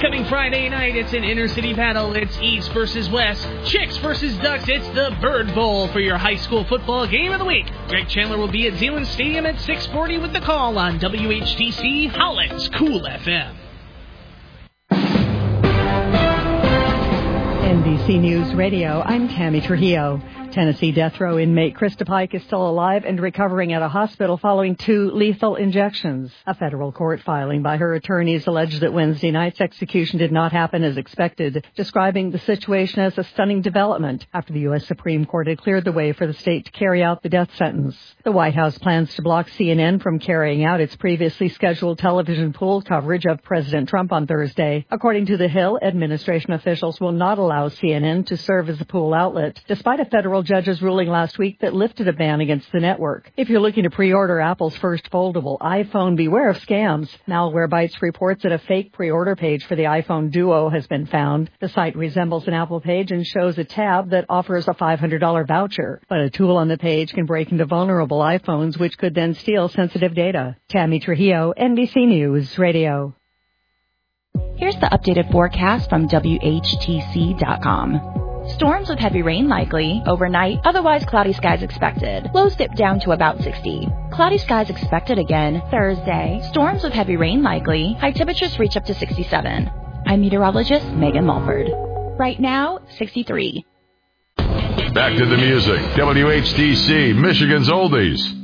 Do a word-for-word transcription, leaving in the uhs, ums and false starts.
coming Friday night, it's an inner-city battle. It's East versus West, Chicks versus Ducks. It's the Bird Bowl for your high school football game of the week. Greg Chandler will be at Zeeland Stadium at six forty with the call on W H T C Holland's Cool F M. N B C News Radio, I'm Tammy Trujillo. Tennessee death row inmate Krista Pike is still alive and recovering at a hospital following two lethal injections. A federal court filing by her attorneys alleged that Wednesday night's execution did not happen as expected, describing the situation as a stunning development after the U S Supreme Court had cleared the way for the state to carry out the death sentence. The White House plans to block C N N from carrying out its previously scheduled television pool coverage of President Trump on Thursday. According to The Hill, administration officials will not allow C N N to serve as a pool outlet, despite a federal judge's ruling last week that lifted a ban against the network. If you're looking to pre-order Apple's first foldable iPhone, beware of scams. Malwarebytes reports that a fake pre-order page for the iPhone Duo has been found. The site resembles an Apple page and shows a tab that offers a five hundred dollars voucher. But a tool on the page can break into vulnerable iPhones, which could then steal sensitive data. Tammy Trujillo, N B C News Radio. Here's the updated forecast from W H T C dot com. Storms with heavy rain likely. Overnight, otherwise cloudy skies expected. Lows dip down to about sixty. Cloudy skies expected again Thursday. Storms with heavy rain likely. High temperatures reach up to sixty-seven. I'm meteorologist Megan Mulford. Right now, sixty-three. Back to the music. W H T C, Michigan's Oldies.